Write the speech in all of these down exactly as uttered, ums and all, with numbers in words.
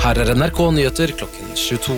Her er N R K-nyheter klokken tjueto.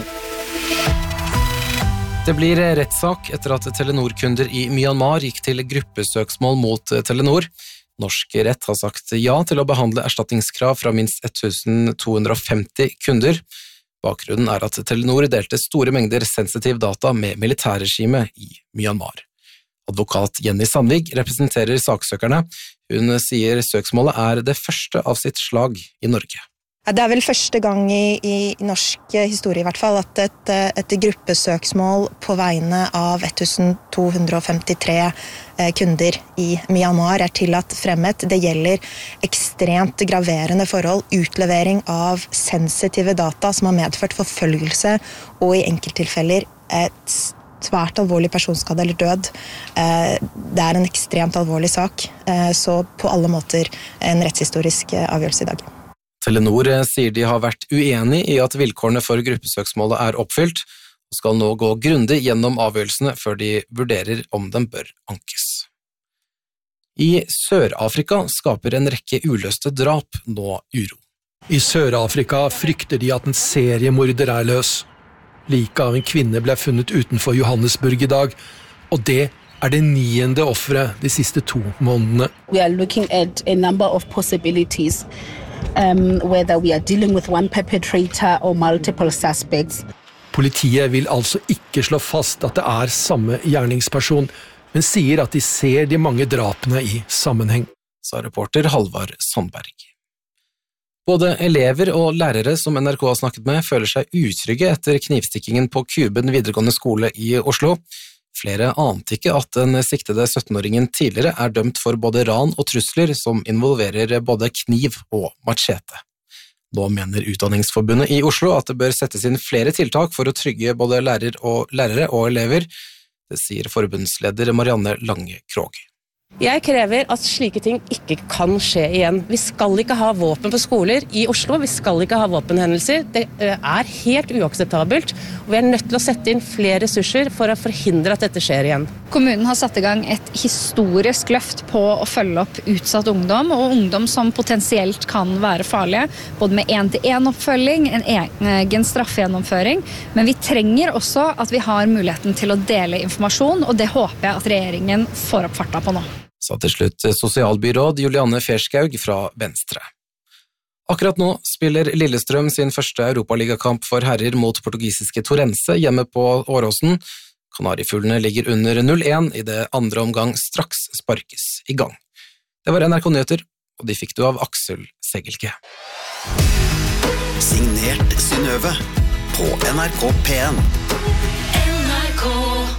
Det blir rettssak etter at Telenor-kunder i Myanmar gikk til gruppesøksmål mot Telenor. Norsk rett har sagt ja til å behandle erstatningskrav fra minst to hundre og femti kunder. Bakgrunnen er at Telenor delte store mengder sensitiv data med militærregimet i Myanmar. Advokat Jenny Sandvig representerer saksøkerne. Hun sier søksmålet er det første av sitt slag i Norge. Det er vel første gang i, i norsk historie i hvert fall at et, et gruppesøksmål på vegne av to hundre og femtitre kunder i Myanmar er tillatt fremmet. Det gjelder ekstremt graverende forhold, utlevering av sensitive data som har medført forfølgelse og i enkelttilfeller et svært alvorlig personskade eller død. Det er en ekstremt alvorlig sak, så på alle måter en rettshistorisk avgjørelse i dag. Telenor sier de har vært uenig i at vilkårene for gruppesøksmålet er oppfylt, og skal nå gå grundig gjennom avgjørelsene før de vurderer om den bør ankes. I Sør-Afrika skaper en rekke uløste drap nå uro. I Sør-Afrika frykter de at en seriemorder er løs. Liket av en kvinne ble funnet utenfor Johannesburg i dag, og det er det niende offeret de siste to månedene. We are looking at a number of possibilities. Um, whether we are dealing with one perpetrator or multiple suspects. Politiet vil altså ikke slå fast at det er samme gjerningsperson, men sier at de ser de mange drapene i sammenheng. Sa reporter Halvard Sandberg. Både elever og lærere som N R K har snakket med føler seg utrygge etter knivstikkingen på Kuben videregående skole i Oslo. Flere ante ikke at den siktede syttenåringen tidligere er dømt for både ran og trusler som involverer både kniv og machete. Nå mener Utdanningsforbundet i Oslo at det bør settes inn flere tiltak for å trygge både lærer og lærere og elever. Det sier forbundsleder Marianne Lange Krog. Jeg krever at slike ting ikke kan skje igjen. Vi skal ikke ha våpen på skoler i Oslo, vi skal ikke ha våpenhendelser. Det er helt uakseptabelt, og vi er nødt til å sette inn flere ressurser for å forhindre at dette skjer igjen. Kommunen har satt i gang et historisk løft på å følge opp utsatt ungdom, og ungdom som potensielt kan være farlige, både med en-til-en-oppfølging, en egen straffegjennomføring, men vi trenger også at vi har muligheten til å dele informasjon, og det håper jeg at regjeringen får opp farta på nå. Sa til slutt sosialbyråd Juliane Ferskaug fra Venstre. Akkurat nå spiller Lillestrøm sin første Europaligakamp for herrer mot portugisiske Torrense hjemme på Åråsen. Kanarifuglene ligger under null én i det andre omgang straks sparkes i gang. Det var N R K-nyheter, og de fikk du av Aksel Segelke. Signert Synnøve på N R K P N. N R K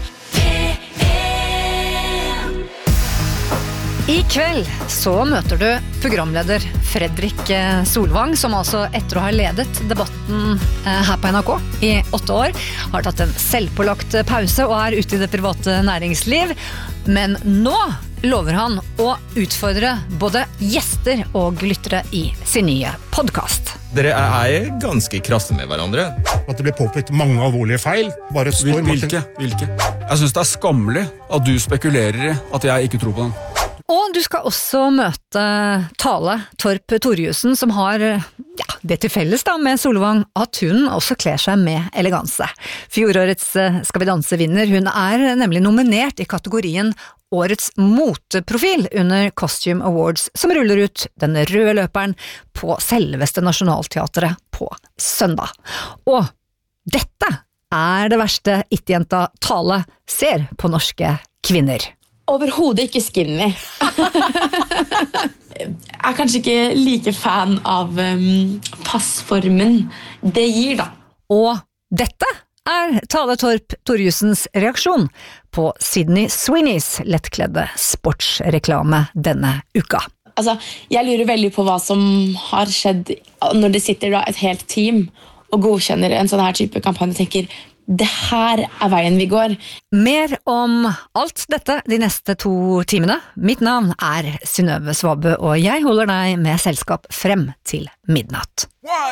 I kveld så møter du programleder Fredrik Solvang, som altså etter å ha ledet debatten her på N R K i åtte år, har tatt en selvpålagt pause og er ute i det private næringsliv. Men nå lover han å utfordre både gjester og lyttere i sin nye podcast. Dere er ganske krasse med hverandre. At det ble påpekt mange alvorlige feil. Bare står Hvilke? Hvilke? Jeg synes det er skammelig at du spekulerer i at jeg ikke tror på den. Og du skal også møte Tale Torp Torjussen, som har ja, det til felles da, med Solvang, at hun også kler seg med eleganse. Fjorårets Skal vi danse-vinner, hun er nemlig nominert i kategorien Årets moteprofil under Costume Awards, som ruller ut den røde løperen på selveste Nationaltheatret på søndag. Og dette er det verste it-jenta Tale ser på norske kvinner. Overhodet ikke skinny. Jeg er kanskje ikke like fan av um, passformen det gir da. Og dette er Tale Torp Torjussens reaksjon på Sydney Sweeneys lettkledde sportsreklame denne uka. Altså, jeg lurer veldig på hva som har skjedd når det sitter da et helt team og godkjenner en sånn her type kampanje og tenker det her er veien vi går. Mer om alt dette de neste to timene. Mitt navn er Synnøve Svabø, og jeg holder deg med selskap frem til midnatt.